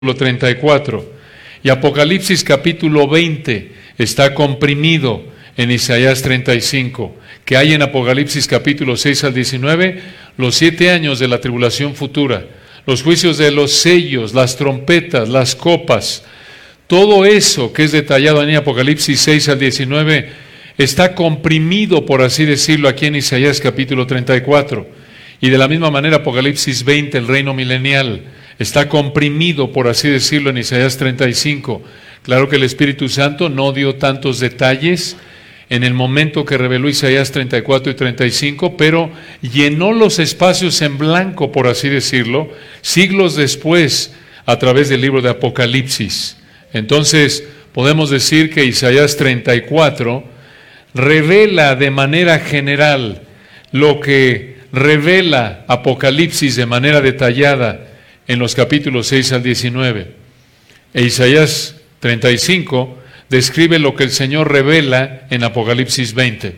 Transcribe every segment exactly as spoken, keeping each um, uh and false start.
treinta y cuatro. Y Apocalipsis capítulo veinte está comprimido en Isaías treinta y cinco. Que hay en Apocalipsis capítulo seis al diecinueve, los siete años de la tribulación futura, los juicios de los sellos, las trompetas, las copas, todo eso que es detallado en Apocalipsis seis al diecinueve está comprimido, por así decirlo, aquí en Isaías capítulo treinta y cuatro. Y de la misma manera Apocalipsis veinte, el reino milenial, está comprimido, por así decirlo, en Isaías treinta y cinco. Claro que el Espíritu Santo no dio tantos detalles en el momento que reveló Isaías treinta y cuatro y treinta y cinco, pero llenó los espacios en blanco, por así decirlo, siglos después, a través del libro de Apocalipsis. Entonces, podemos decir que Isaías treinta y cuatro revela de manera general lo que revela Apocalipsis de manera detallada en los capítulos seis al diecinueve. E Isaías treinta y cinco describe lo que el Señor revela en Apocalipsis veinte.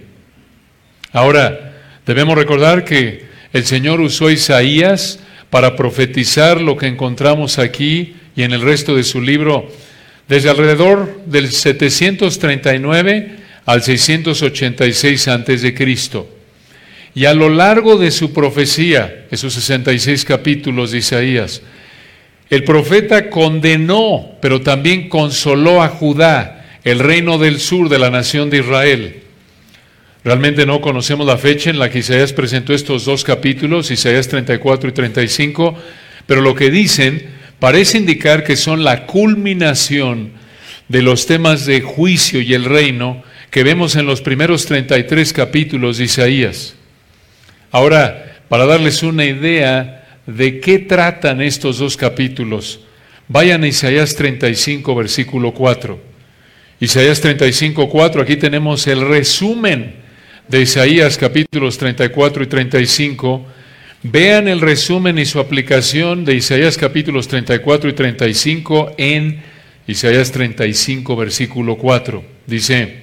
Ahora, debemos recordar que el Señor usó a Isaías para profetizar lo que encontramos aquí y en el resto de su libro desde alrededor del setecientos treinta y nueve al seiscientos ochenta y seis antes de Cristo. Y a lo largo de su profecía, esos sesenta y seis capítulos de Isaías, el profeta condenó, pero también consoló a Judá, el reino del sur de la nación de Israel. Realmente no conocemos la fecha en la que Isaías presentó estos dos capítulos, Isaías treinta y cuatro y treinta y cinco, pero lo que dicen parece indicar que son la culminación de los temas de juicio y el reino que vemos en los primeros treinta y tres capítulos de Isaías. Ahora, para darles una idea de qué tratan estos dos capítulos, vayan a Isaías treinta y cinco, versículo cuatro. Isaías treinta y cinco, cuatro, aquí tenemos el resumen de Isaías capítulos treinta y cuatro y treinta y cinco. Vean el resumen y su aplicación de Isaías capítulos treinta y cuatro y treinta y cinco en Isaías treinta y cinco, versículo cuatro. Dice: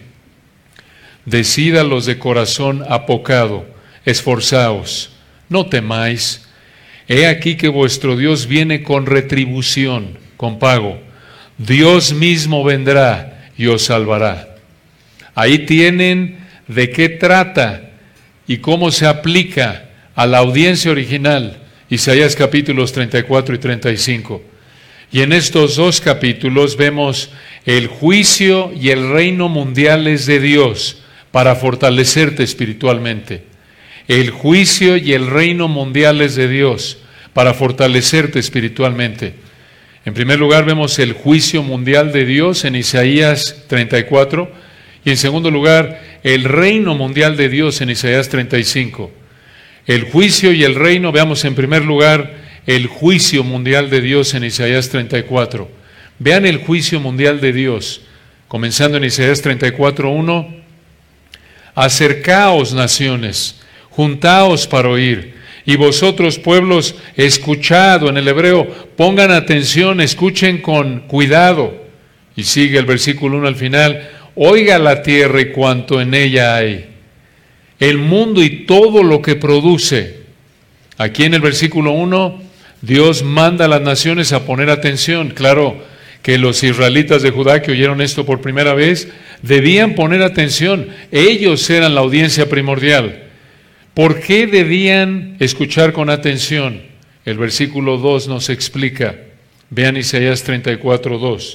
Decida los de corazón apocado, esforzaos, no temáis. He aquí que vuestro Dios viene con retribución, con pago. Dios mismo vendrá y os salvará. Ahí tienen de qué trata y cómo se aplica a la audiencia original, Isaías capítulos treinta y cuatro y treinta y cinco. Y en estos dos capítulos vemos el juicio y el reino mundiales de Dios para fortalecerte espiritualmente. El juicio y el reino mundiales de Dios para fortalecerte espiritualmente. En primer lugar vemos el juicio mundial de Dios en Isaías treinta y cuatro y en segundo lugar el reino mundial de Dios en Isaías treinta y cinco. El juicio y el reino, veamos en primer lugar el juicio mundial de Dios en Isaías treinta y cuatro. Vean el juicio mundial de Dios, comenzando en Isaías treinta y cuatro, uno. Acercaos, naciones, juntaos para oír, y vosotros, pueblos, escuchad, o en el hebreo, pongan atención, escuchen con cuidado. Y sigue el versículo uno al final: oiga la tierra y cuanto en ella hay, el mundo y todo lo que produce. Aquí en el versículo uno, Dios manda a las naciones a poner atención. Claro que los israelitas de Judá que oyeron esto por primera vez, debían poner atención. Ellos eran la audiencia primordial. ¿Por qué debían escuchar con atención? El versículo dos nos explica. Vean Isaías treinta y cuatro, dos.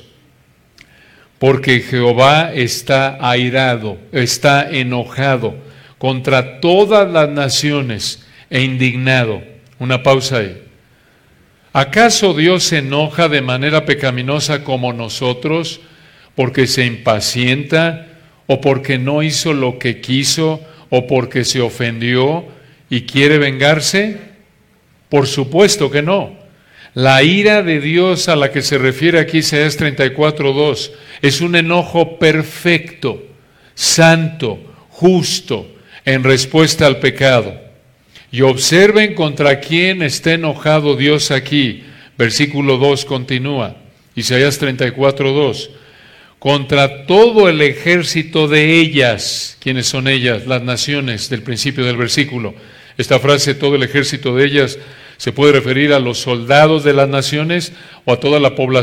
Porque Jehová está airado, está enojado contra todas las naciones e indignado. Una pausa ahí. ¿Acaso Dios se enoja de manera pecaminosa como nosotros porque se impacienta o porque no hizo lo que quiso o porque se ofendió y quiere vengarse? Por supuesto que no. La ira de Dios a la que se refiere aquí Isaías treinta y cuatro, dos es un enojo perfecto, santo, justo, en respuesta al pecado. Y observen contra quién está enojado Dios aquí. Versículo dos continúa, Isaías treinta y cuatro, dos. Contra todo el ejército de ellas. ¿Quiénes son ellas? Las naciones del principio del versículo. Esta frase, todo el ejército de ellas, Se puede referir a los soldados de las naciones o a toda la población